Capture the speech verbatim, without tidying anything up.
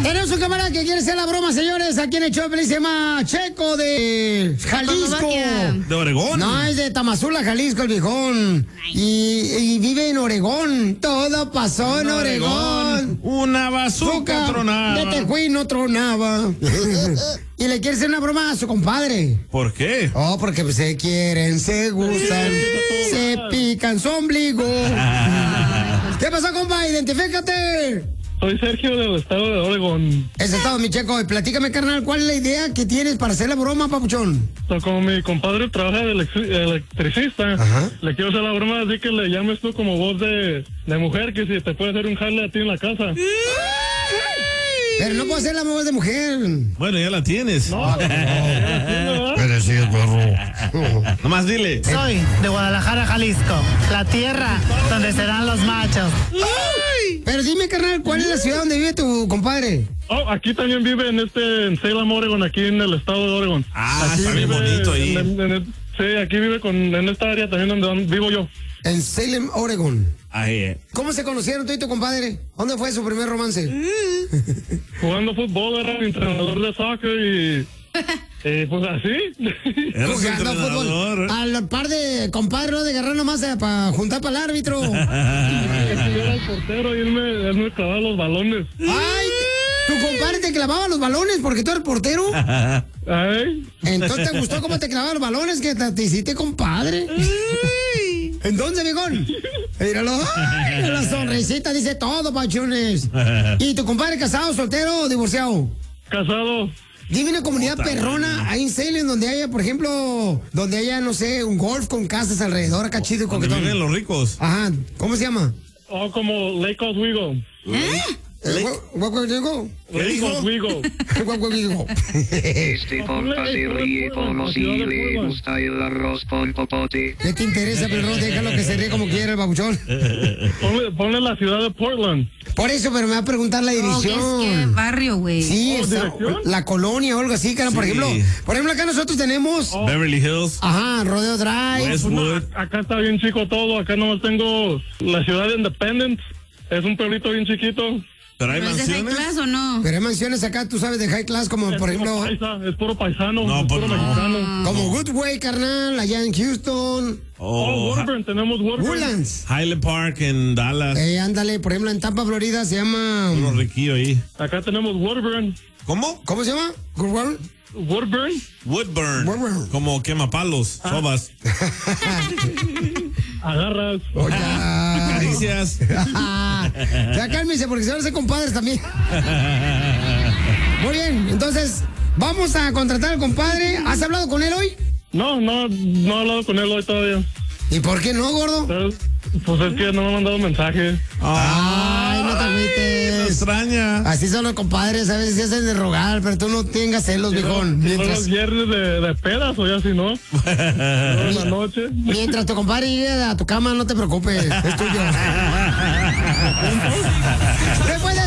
Tenemos un camarada que quiere hacer la broma, señores. Aquí en el show se llama Checo de Jalisco. ¿De Oregón? No, es de Tamazula, Jalisco, el viejón. Y, y vive en Oregón. Todo pasó en, en Oregón. Oregón. Una bazooka tronaba. De Tejuín no tronaba. Y le quiere hacer una broma a su compadre. ¿Por qué? Oh, porque se quieren, se gustan, se pican su ombligo. ¿Qué pasó, compa? Identifícate. Soy Sergio del estado de Oregón. Ese estado, mi Checo. Y platícame, carnal, ¿cuál es la idea que tienes para hacer la broma, papuchón? So, como mi compadre trabaja de electri- electricista, Ajá. le quiero hacer la broma así que le llames tú como voz de, de mujer, que si te puede hacer un jale a ti en la casa. Pero no puedo hacer la voz de mujer. Bueno, ya la tienes. No, no, no. Pero sí es perro. Nomás dile. Soy de Guadalajara, Jalisco, la tierra donde serán los machos. Pero dime, carnal, ¿cuál es la ciudad donde vive tu compadre? Oh, aquí también vive en este, en Salem, Oregon, aquí en el estado de Oregon. Ah, aquí está bien bonito ahí. En, en, en, sí, aquí vive con, en esta área también donde vivo yo. En Salem, Oregon. Ahí, eh. ¿Cómo se conocieron tú y tu compadre? ¿Dónde fue su primer romance? Jugando fútbol, era entrenador de soccer y... Eh, pues así. Eres Jugando entrenador. fútbol. Al par de compadre, ¿no? De agarrar nomás eh, para juntar para el árbitro. Yo era el portero y él me, él me clavaba los balones. ¡Ay! ¿Tu compadre te clavaba los balones porque tú eres portero? Ay. Entonces te gustó cómo te clavaba los balones que te, te hiciste compadre. Entonces, viejón. Míralo. Ay, la sonrisita dice todo, pachones. ¿Y tu compadre casado, soltero o divorciado? Casado. Dime una comunidad Puta, perrona bueno. ahí en Salem donde haya, por ejemplo, donde haya, no sé, un golf con casas alrededor, acá chido y Donde coquetón. viven los ricos. Ajá, ¿cómo se llama? Oh, como Lake Oswego. Eh, ¿What what digo? ¿Qué Lake dijo? Oswego. What what digo? Este podcast se ríe como si le gusta el arroz con popote. ¿Qué te interesa, perro? Déjalo que se ríe como quiera el babuchón. Ponle, ponle la ciudad de Portland. Por eso, pero me va a preguntar la No, ¿qué dirección. es que barrio, güey? Sí, Oh, está- ¿dirección? la colonia o algo así, cara. Por Sí. ejemplo, por ejemplo, acá nosotros tenemos, Oh. Beverly Hills. ajá, Rodeo Drive. West- Pues no, Wood. acá está bien chico todo. Acá nomás tengo la ciudad de Independence. Es un pueblito bien chiquito. Pero hay ¿No es de high mansiones. class o no? Pero hay mansiones acá, tú sabes, de high class, como Es por puro ejemplo, paisa, es puro paisano. No, es pues puro no. mexicano. como Goodway, carnal, allá en Houston, Oh, Oh, Woodburn, tenemos Woodburn. Woodlands. Highland Park en Dallas. Eh, ándale, por ejemplo, en Tampa, Florida, se llama... Uno riquillo ahí. Acá tenemos Woodburn. ¿Cómo? ¿Cómo se llama? Goodway. Woodburn. Woodburn. Woodburn. Como quemapalos, Ah. sobas. Agarras. Oye, Caricias. ya cálmese porque se van a hacer compadres también. Muy bien, entonces vamos a contratar al compadre. ¿Has hablado con él hoy? No, no, no he hablado con él hoy todavía. ¿Y por qué no, gordo? Pero, pues es que no me ha mandado mensaje. Ay, no te Me agüites. extraña. Así son los compadres, a veces se hacen de rogar, pero tú no tengas celos, viejón. Si no Mientras, los viernes de, de pedas o ya si no. Toda la noche. mientras tu compadre llegue a tu cama, no te preocupes, es tuyo. Después de